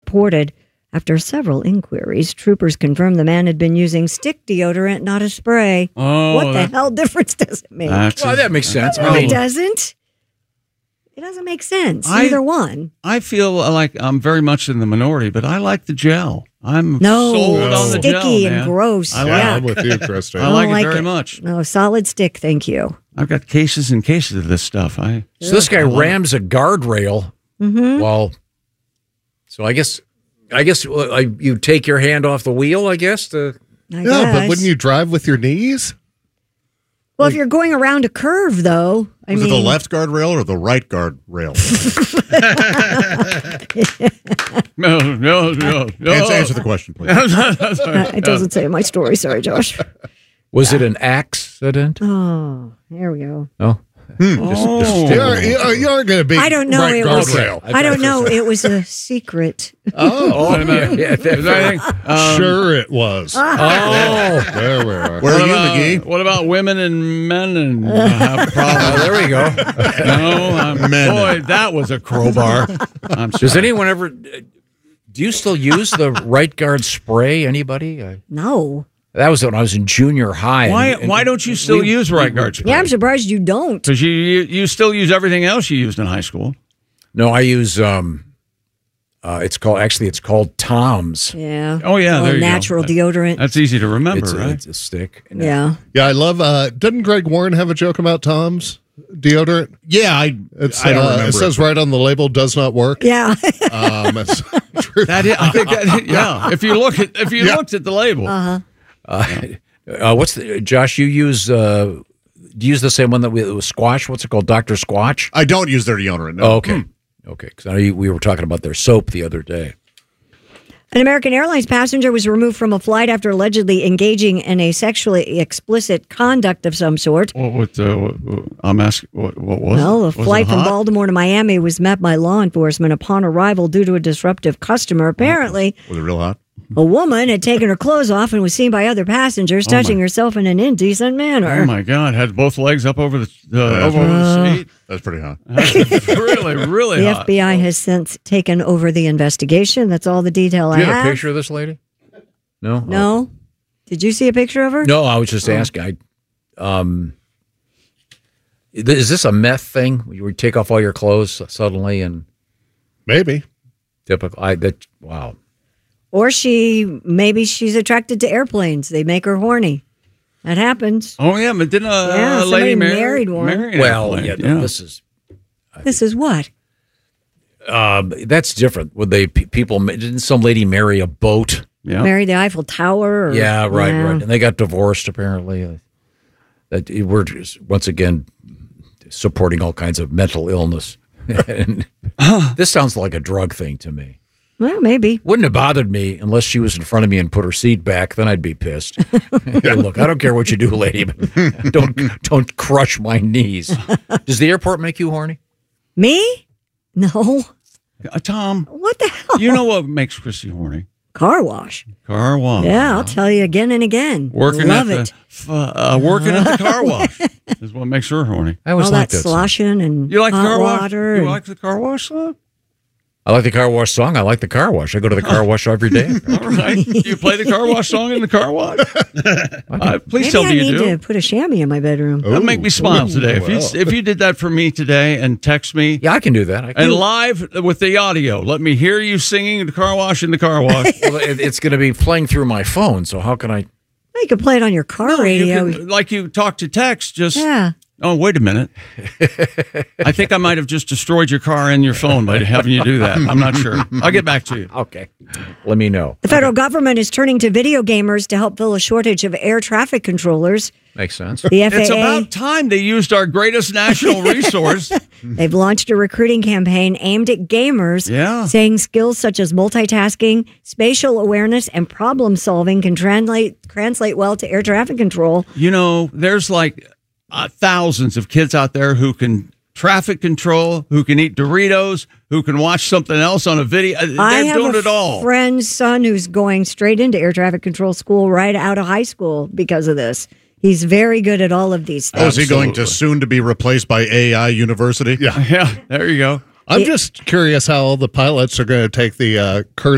reported. After several inquiries, troopers confirmed the man had been using stick deodorant, not a spray. Oh, what the hell difference does it make? Well, that makes sense. No, it doesn't. It doesn't make sense. Either one. I feel like I'm very much in the minority, but I like the gel. I'm sold on the gel, sticky and man. gross. I'm with you, Krista. I like it very much. No, solid stick, thank you. I've got cases and cases of this stuff. So this guy rams a guardrail. Mm-hmm. Well, so I guess you take your hand off the wheel, I guess. But wouldn't you drive with your knees? Well, if you're going around a curve, though, Was it the left guardrail or the right guardrail? No. Answer the question, please. It doesn't say in my story. Sorry, Josh. Was it an accident? Oh, here we go. Oh. You aren't going to be. I don't know. Right guardrail. I don't know. It was a secret. Sure, it was. There we are. Where are you, McGee? What about women and men and have problems? There we go. Boy, that was a crowbar. Does anyone ever? Do you still use the right guard spray? Anybody? No. That was when I was in junior high. Why don't you still use right guard spray? Yeah, I'm surprised you don't. Because you still use everything else you used in high school. No, I use it's called Tom's. Yeah. Oh yeah, there you natural go. deodorant. That's easy to remember, right? It's a stick. Yeah. Yeah, I love. Didn't Greg Warren have a joke about Tom's deodorant? Yeah, I don't remember. It says right on the label, "Does not work." Yeah. It's true. I think that. Yeah. If you looked at the label. What's the Josh? You use do you use the same one that was Squash? What's it called, Dr. Squatch? I don't use their deodorant. No. Oh, okay, okay. Because I know we were talking about their soap the other day. An American Airlines passenger was removed from a flight after allegedly engaging in a sexually explicit conduct of some sort. I'm asking, what was it? Well, a Was it flight from hot? Baltimore to Miami was met by law enforcement upon arrival due to a disruptive customer. Apparently, Was it real hot? a woman had taken her clothes off and was seen by other passengers touching herself in an indecent manner. Oh my God! Had both legs up over the seat. That's pretty hot. really The hot. FBI has since taken over the investigation. That's all the detail Do you I have have. a picture of this lady? No. No. Did you see a picture of her? No, I was just asking. Is this a meth thing? You would take off all your clothes suddenly and Maybe. typical. Wow. Or maybe she's attracted to airplanes. They make her horny. That happens. Oh yeah, but didn't a somebody lady married one. marry an Well, airplane? yeah, this is This is what? that's different. Would didn't some lady marry a boat? Yeah. Marry the Eiffel Tower? Or, Yeah, right. And they got divorced apparently. We're just, once again supporting all kinds of mental illness. And this sounds like a drug thing to me. Well, maybe. Wouldn't have bothered me unless she was in front of me and put her seat back. Then I'd be pissed. Hey, look, I don't care what you do, lady, but don't crush my knees. Does the airport make you horny? Me? No. Tom, What the hell? you know what makes Chrissy horny? Car wash. Car wash. Yeah, I'll tell you again and again. Working Love at it. working at the car wash is what makes her horny. I always All like that that. sloshing and You like the hot car wash? water. You and- like the car wash song? I like the car wash song. I like the car wash. I go to the car wash every day. All right. You play the car wash song in the car wash? Please Maybe tell me I you need do. to put a chamois in my bedroom. That'll make me smile today. well. If you did that for me today and text me Yeah, I can do that. and live with the audio, let me hear you singing the car wash in the car wash. Well, it's going to be playing through my phone, so how can I? You could play it on your car radio. You can, like you talk to text, just Yeah. oh, wait a minute. I think I might have just destroyed your car and your phone by having you do that. I'm not sure. I'll get back to you. Okay, let me know. The federal government is turning to video gamers to help fill a shortage of air traffic controllers. Makes sense. The FAA, It's about time they used our greatest national resource. they've launched a recruiting campaign aimed at gamers, Yeah. saying skills such as multitasking, spatial awareness, and problem solving can translate well to air traffic control. You know, there's like thousands of kids out there who can traffic control, who can eat Doritos, who can watch something else on a video. I They're have doing a it all. friend's son who's going straight into air traffic control school right out of high school because of this. He's very good at all of these things. Oh, is he going to soon to be replaced by AI University? Yeah. Yeah, there you go. I'm just curious how all the pilots are going to take the curse